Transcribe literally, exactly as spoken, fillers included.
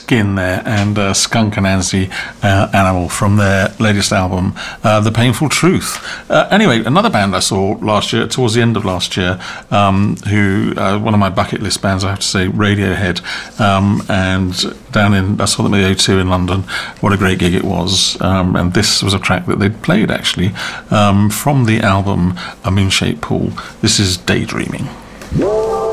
Skin there, and uh, Skunk Anansie uh, Animal from their latest album, uh, The Painful Truth. Uh, anyway, another band I saw last year, towards the end of last year, um, who, uh, one of my bucket list bands, I have to say, Radiohead, um, and down in, I saw them at the O two in London. What a great gig it was. Um, and this was a track that they'd played, actually, um, from the album A Moon-Shaped Pool. This is Daydreaming. Whoa.